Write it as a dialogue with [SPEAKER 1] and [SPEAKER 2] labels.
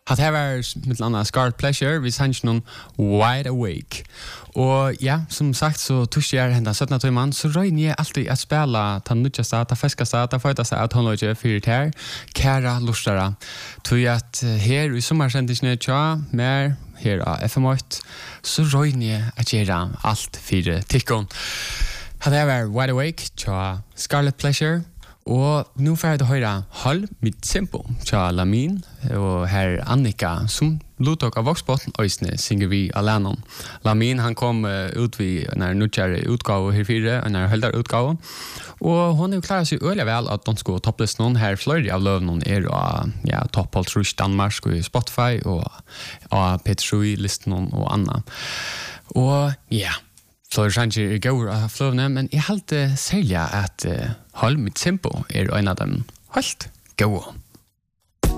[SPEAKER 1] Att här var med andra Scarlet Pleasure, vi sanns någon Wide Awake. Och ja, som sagt så tusch jag hända 17 timmar så rör jag alltid att spela ta nutjasta, ta feskaste, ta fetaste att hålla ju för det här. Kära lustara. Tror jag att här i sommarsändningen tja mer här av FM8 så rör jag att göra allt för tickon. Hade var Wide Awake tja Scarlet Pleasure. Og nu får jeg høre Hold mitt tempo til Lamin og her Annika som låt av Voxbotten Øysne synger vi alene. Lamin han kom ut vid en nødgjære utgave her fire, en høldere utgave. Og hun har klaret seg øyelig vel at de skulle toppliste noen her flere av løvene ja, topp alt rush Danmark og Spotify og P3-listen og annet. Og ja, så kanskje går av fløvene, men jeg halte særlig at Hold mitt tempo en av dem helt gode.